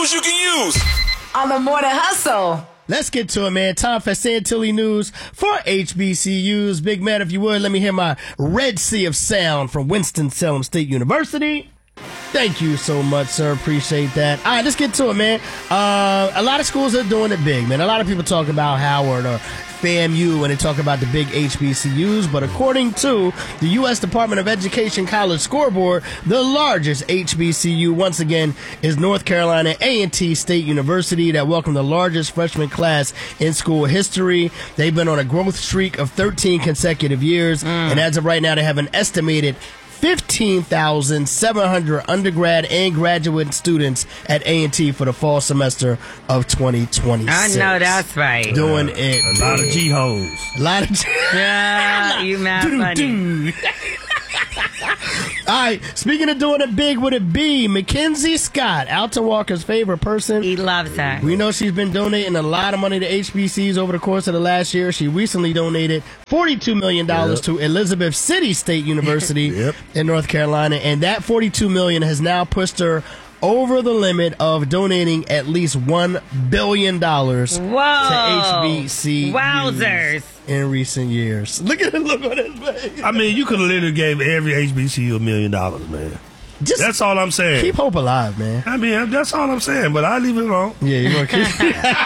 news you can use on the Morning Hustle. Let's get to it, man. Time for Santilli News for HBCUs. Big man, if you would, let me hear my Red Sea of Sound from Winston-Salem State University. Thank you so much, sir. Appreciate that. All right, let's get to it, man. A lot of schools are doing it big, man. A lot of people talk about Howard or FAMU when they talk about the big HBCUs, but according to the U.S. Department of Education College Scoreboard, the largest HBCU, once again, is North Carolina A&T State University that welcomed the largest freshman class in school history. They've been on a growth streak of 13 consecutive years, and as of right now, they have an estimated 15,700 undergrad and graduate students at A&T for the fall semester of 2026. I know that's right. Doing it. A lot of G-hoes. A lot of Yeah, you mad funny. All right, speaking of doing it big, would it be Mackenzie Scott, Alton Walker's favorite person? He loves her. We know she's been donating a lot of money to HBCUs over the course of the last year. She recently donated $42 million to Elizabeth City State University in North Carolina, and that $42 million has now pushed her over the limit of donating at least $1 billion to HBCUs. Wowzers. In recent years. Look at him, look on his face. I mean, you could have literally gave every HBCU $1 million, man. That's all I'm saying. Keep hope alive, man. I mean, that's all I'm saying, but I leave it alone. Yeah, you're going to keep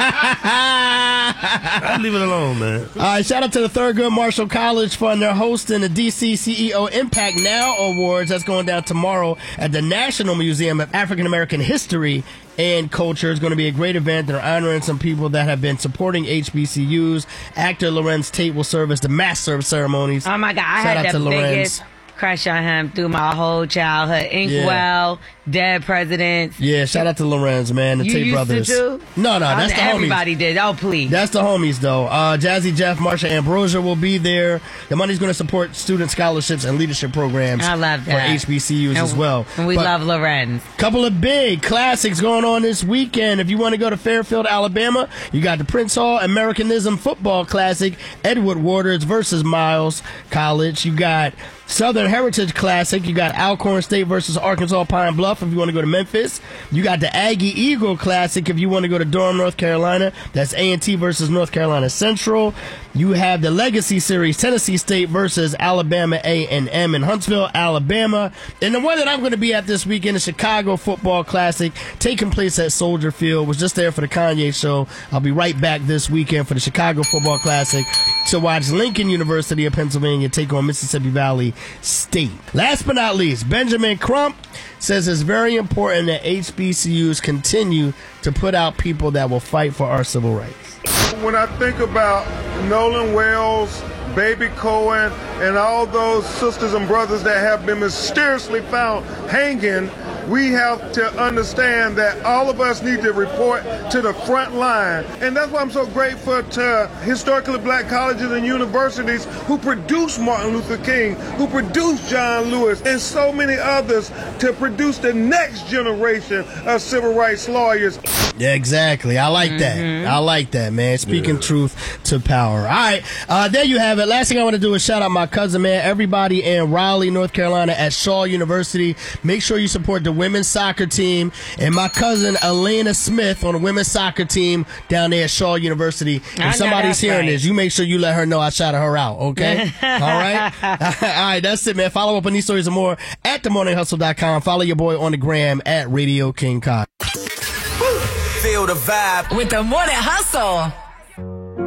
I leave it alone, man. All right, shout out to the Thurgood Marshall College Fund. They're hosting the DC CEO Impact Now Awards. That's going down tomorrow at the National Museum of African American History and Culture. It's going to be a great event. They're honoring some people that have been supporting HBCUs. Actor Lorenz Tate will serve as the master of ceremonies. Oh, my God. I had the biggest crush on him through my whole childhood. Inkwell, Dead Presidents. Yeah, shout out to Lorenz, man. The Tate brothers. To? No, that's the homies. Everybody did. Oh, please. That's the homies, though. Jazzy Jeff, Marsha Ambrosia will be there. The money's going to support student scholarships and leadership programs. I love that. For HBCUs as well. And we love Lorenz. Couple of big classics going on this weekend. If you want to go to Fairfield, Alabama, you got the Prince Hall Americanism Football Classic, Edward Waters versus Miles College. You got Southern Heritage Classic. You got Alcorn State versus Arkansas Pine Bluff if you want to go to Memphis. You got the Aggie Eagle Classic if you want to go to Durham, North Carolina. That's A&T versus North Carolina Central. You have the Legacy Series, Tennessee State versus Alabama A&M in Huntsville, Alabama. And the one that I'm going to be at this weekend is Chicago Football Classic, taking place at Soldier Field. Was just there for the Kanye show. I'll be right back this weekend for the Chicago Football Classic to watch Lincoln University of Pennsylvania take on Mississippi Valley State. Last but not least, Benjamin Crump says it's very important that HBCUs continue to put out people that will fight for our civil rights. When I think about Nolan Wells, Baby Cohen, and all those sisters and brothers that have been mysteriously found hanging, we have to understand that all of us need to report to the front line. And that's why I'm so grateful to historically black colleges and universities who produce Martin Luther King, who produce John Lewis, and so many others to produce the next generation of civil rights lawyers. Yeah, exactly. I like that. I like that, man. Speaking truth to power. All right. There you have it. Last thing I want to do is shout out my cousin, man. Everybody in Raleigh, North Carolina at Shaw University. Make sure you support the women's soccer team and my cousin Elena Smith on the women's soccer team down there at Shaw University. If somebody's hearing this, you make sure you let her know I shouted her out, okay? All right? All right, that's it, man. Follow up on these stories and more at themorninghustle.com. Follow your boy on the gram at Radio King Kai. Feel the vibe with the Morning Hustle.